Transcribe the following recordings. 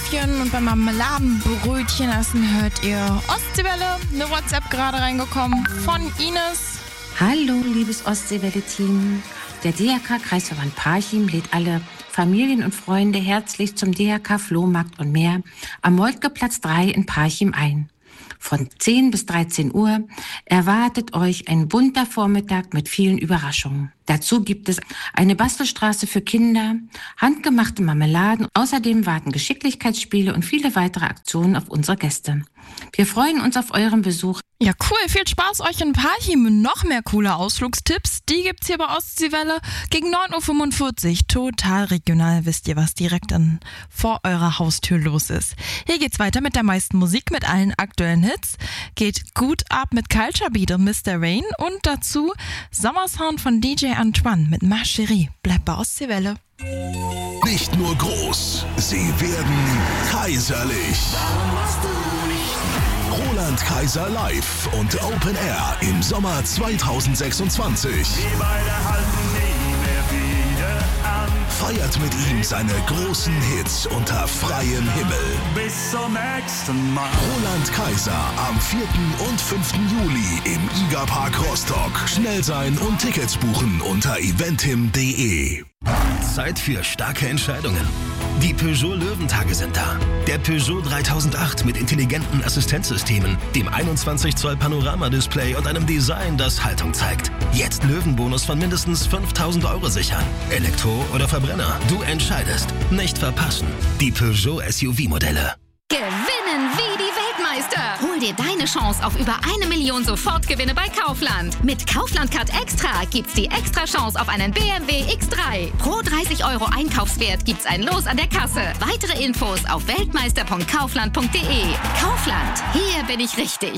Schläfchen und beim Marmeladenbrötchen essen hört ihr Ostseewelle. Eine WhatsApp gerade reingekommen von Ines. Hallo, liebes Ostseewelle-Team. Der DRK-Kreisverband Parchim lädt alle Familien und Freunde herzlich zum DRK-Flohmarkt und mehr am Moltkeplatz 3 in Parchim ein. Von 10 bis 13 Uhr erwartet euch ein bunter Vormittag mit vielen Überraschungen. Dazu gibt es eine Bastelstraße für Kinder, handgemachte Marmeladen. Außerdem warten Geschicklichkeitsspiele und viele weitere Aktionen auf unsere Gäste. Wir freuen uns auf euren Besuch. Ja, cool. Viel Spaß euch in Parchim. Noch mehr coole Ausflugstipps, die gibt's hier bei Ostseewelle gegen 9.45 Uhr. Total regional, wisst ihr, was direkt vor eurer Haustür los ist. Hier geht's weiter mit der meisten Musik, mit allen aktuellen Hits. Geht gut ab mit Culture Beat und Mr. Rain und dazu Sommersound von DJ Antoine mit Ma Chérie. Bleibt bei Ostseewelle. Nicht nur groß, sie werden kaiserlich. Roland Kaiser live und Open Air im Sommer 2026. Feiert mit ihm seine großen Hits unter freiem Himmel. Bis zum nächsten Mal. Roland Kaiser am 4. und 5. Juli im IGA-Park Rostock. Schnell sein und Tickets buchen unter eventim.de. Zeit für starke Entscheidungen. Die Peugeot Löwentage sind da. Der Peugeot 3008 mit intelligenten Assistenzsystemen, dem 21 Zoll Panoramadisplay und einem Design, das Haltung zeigt. Jetzt Löwenbonus von mindestens 5.000 € sichern. Elektro oder Verbrenner, du entscheidest. Nicht verpassen. Die Peugeot SUV-Modelle. Gewinnen wie die Weltmeister. Hol dir deine Chance auf über 1 Million Sofortgewinne bei Kaufland. Mit Kaufland Card Extra gibt's die extra Chance auf einen BMW X3. Pro 30 € Einkaufswert gibt's ein Los an der Kasse. Weitere Infos auf weltmeister.kaufland.de. Kaufland, hier bin ich richtig.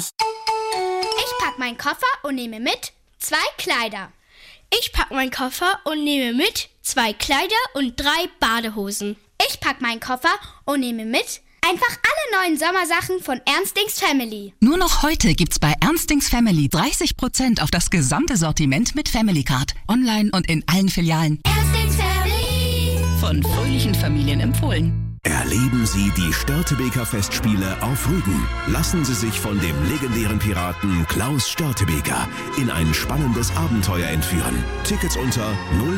Ich pack meinen Koffer und nehme mit 2 Kleider. Ich pack meinen Koffer und nehme mit 2 Kleider und 3 Badehosen. Ich pack meinen Koffer und nehme mit einfach alle neuen Sommersachen von Ernstings Family. Nur noch heute gibt's bei Ernstings Family 30% auf das gesamte Sortiment mit Family Card. Online und in allen Filialen. Ernstings Family. Von fröhlichen Familien empfohlen. Erleben Sie die Störtebeker Festspiele auf Rügen. Lassen Sie sich von dem legendären Piraten Klaus Störtebeker in ein spannendes Abenteuer entführen. Tickets unter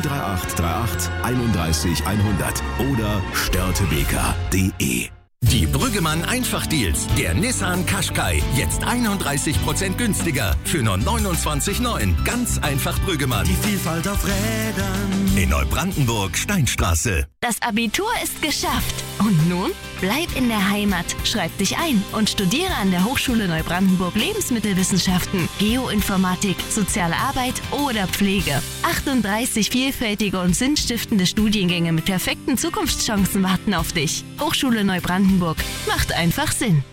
03838 31 100 oder störtebeker.de. Die Brüggemann Einfach-Deals. Der Nissan Qashqai. Jetzt 31% günstiger. Für nur 29,9. Ganz einfach Brüggemann. Die Vielfalt auf Rädern. In Neubrandenburg, Steinstraße. Das Abitur ist geschafft. Und nun? Bleib in der Heimat, schreib dich ein und studiere an der Hochschule Neubrandenburg Lebensmittelwissenschaften, Geoinformatik, Soziale Arbeit oder Pflege. 38 vielfältige und sinnstiftende Studiengänge mit perfekten Zukunftschancen warten auf dich. Hochschule Neubrandenburg. Macht einfach Sinn.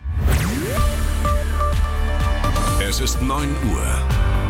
Es ist 9 Uhr.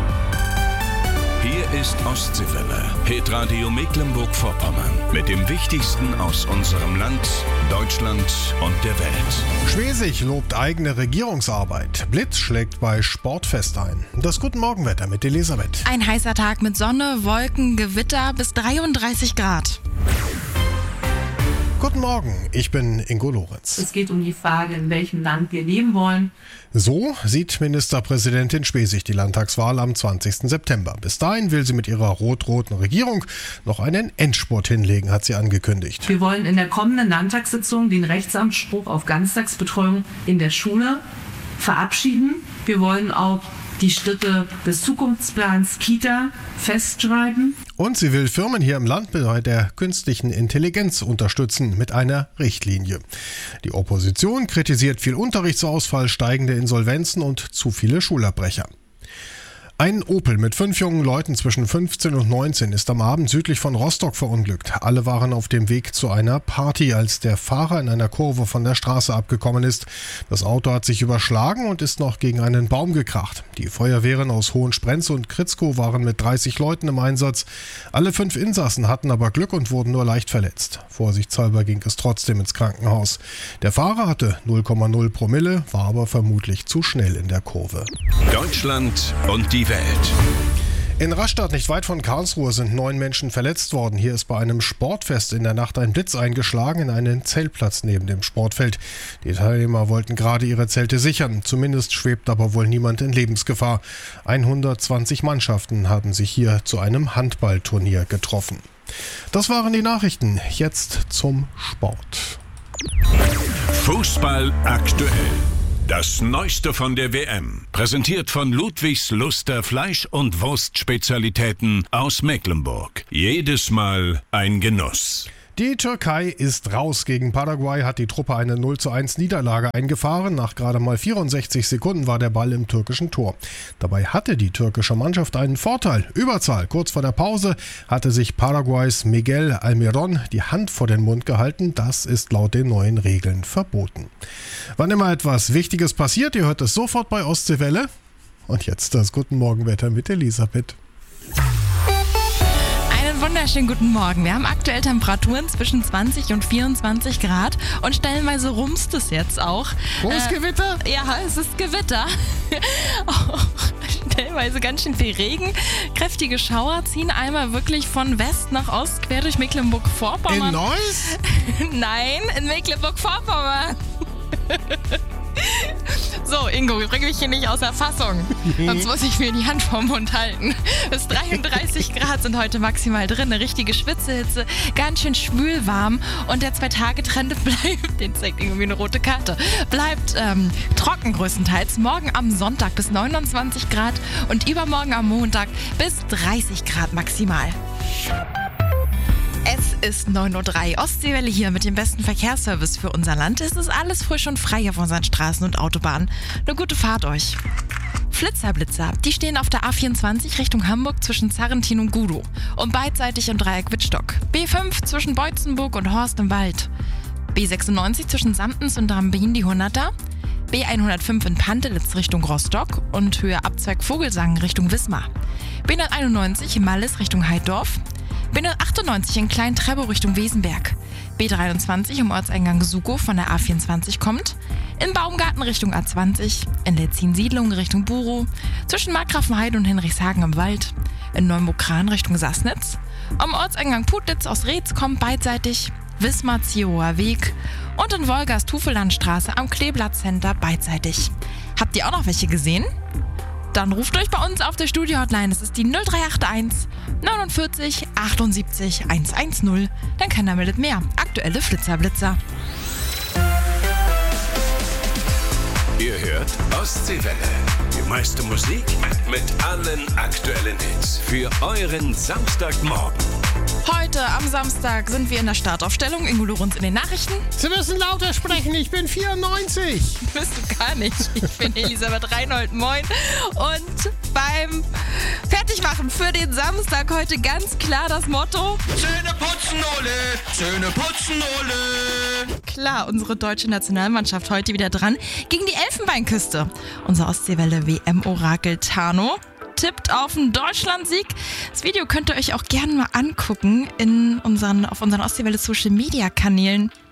Hier ist Ostseewelle, Hitradio Mecklenburg-Vorpommern. Mit dem Wichtigsten aus unserem Land, Deutschland und der Welt. Schwesig lobt eigene Regierungsarbeit. Blitz schlägt bei Sportfest ein. Das Guten-Morgen-Wetter mit Elisabeth. Ein heißer Tag mit Sonne, Wolken, Gewitter bis 33 Grad. Guten Morgen, ich bin Ingo Lorenz. Es geht um die Frage, in welchem Land wir leben wollen. So sieht Ministerpräsidentin Schwesig die Landtagswahl am 20. September. Bis dahin will sie mit ihrer rot-roten Regierung noch einen Endspurt hinlegen, hat sie angekündigt. Wir wollen in der kommenden Landtagssitzung den Rechtsanspruch auf Ganztagsbetreuung in der Schule verabschieden. Wir wollen auch die Schritte des Zukunftsplans Kita festschreiben. Und sie will Firmen hier im Land bei der künstlichen Intelligenz unterstützen mit einer Richtlinie. Die Opposition kritisiert viel Unterrichtsausfall, steigende Insolvenzen und zu viele Schulabbrecher. Ein Opel mit 5 jungen Leuten zwischen 15 und 19 ist am Abend südlich von Rostock verunglückt. Alle waren auf dem Weg zu einer Party, als der Fahrer in einer Kurve von der Straße abgekommen ist. Das Auto hat sich überschlagen und ist noch gegen einen Baum gekracht. Die Feuerwehren aus Hohensprenz und Kritzkow waren mit 30 Leuten im Einsatz. Alle 5 Insassen hatten aber Glück und wurden nur leicht verletzt. Vorsichtshalber ging es trotzdem ins Krankenhaus. Der Fahrer hatte 0,0 Promille, war aber vermutlich zu schnell in der Kurve. Deutschland und die Welt. In Rastatt, nicht weit von Karlsruhe, sind 9 Menschen verletzt worden. Hier ist bei einem Sportfest in der Nacht ein Blitz eingeschlagen in einen Zeltplatz neben dem Sportfeld. Die Teilnehmer wollten gerade ihre Zelte sichern. Zumindest schwebt aber wohl niemand in Lebensgefahr. 120 Mannschaften haben sich hier zu einem Handballturnier getroffen. Das waren die Nachrichten. Jetzt zum Sport. Fußball aktuell. Das Neueste von der WM, präsentiert von Ludwigs Luster Fleisch- und Wurstspezialitäten aus Mecklenburg. Jedes Mal ein Genuss. Die Türkei ist raus. Gegen Paraguay hat die Truppe eine 0:1 Niederlage eingefahren. Nach gerade mal 64 Sekunden war der Ball im türkischen Tor. Dabei hatte die türkische Mannschaft einen Vorteil. Überzahl. Kurz vor der Pause hatte sich Paraguays Miguel Almiron die Hand vor den Mund gehalten. Das ist laut den neuen Regeln verboten. Wann immer etwas Wichtiges passiert, ihr hört es sofort bei Ostseewelle. Und jetzt das Guten Morgenwetter mit Elisabeth. Wunderschönen guten Morgen. Wir haben aktuell Temperaturen zwischen 20 und 24 Grad und stellenweise rumst es jetzt auch. Großes Gewitter? Ja, es ist Gewitter. Stellenweise ganz schön viel Regen. Kräftige Schauer ziehen einmal wirklich von West nach Ost quer durch Mecklenburg-Vorpommern. In Neuss? Nein, in Mecklenburg-Vorpommern. So, Ingo, bring mich hier nicht aus der Fassung. Sonst muss ich mir die Hand vorm Mund halten. Bis 33 Grad sind heute maximal drin. Eine richtige Schwitzehitze, ganz schön schwülwarm. Und der 2-Tage-Trend bleibt, den zeigt irgendwie eine rote Karte, bleibt trocken größtenteils. Morgen am Sonntag bis 29 Grad und übermorgen am Montag bis 30 Grad maximal. Es ist 9:03 Uhr. Ostseewelle hier mit dem besten Verkehrsservice für unser Land. Es ist alles frisch und frei auf unseren Straßen und Autobahnen. Eine gute Fahrt euch. Flitzer, die stehen auf der A24 Richtung Hamburg zwischen Zarrentin und Gudow und beidseitig im Dreieck Wittstock. B5 zwischen Beutzenburg und Horst im Wald. B96 zwischen Samtens und Rambin die 100er. B105 in Pantelitz Richtung Rostock und Höhe Abzweig Vogelsang Richtung Wismar. B191 in Mallis Richtung Heiddorf. B198 in Klein-Treptow Richtung Wesenberg. B23 im Ortseingang Sukow von der A24 kommt. In Baumgarten Richtung A20. In Letzin-Siedlung Richtung Burow. Zwischen Markgrafenheide und Hinrichshagen im Wald. In Neuenburg-Krahn Richtung Sassnitz. Am Ortseingang Putlitz aus Reetz kommt beidseitig. Wismar-Ziehower Weg. Und in Wolgast-Hufelandstraße am Kleeblatt-Center beidseitig. Habt ihr auch noch welche gesehen? Dann ruft euch bei uns auf der Studio-Hotline. Das ist die 0381 49 78 110. Dann keiner meldet mehr. Aktuelle Flitzerblitzer. Ihr hört Ostseewelle. Die meiste Musik mit allen aktuellen Hits. Für euren Samstagmorgen. Heute am Samstag sind wir in der Startaufstellung. Ingo Lorenz in den Nachrichten. Sie müssen lauter sprechen, ich bin 94. Bist du gar nicht. Ich bin Elisabeth Reinhold, moin. Und beim Fertigmachen für den Samstag heute ganz klar das Motto: Zähne putzen, Ole! Zähne putzen, Ole! Klar, unsere deutsche Nationalmannschaft heute wieder dran gegen die Elfenbeinküste. Unser Ostseewelle WM-Orakel Tano tippt auf einen Deutschlandsieg. Das Video könnt ihr euch auch gerne mal angucken auf unseren Ostseewelle Social Media Kanälen.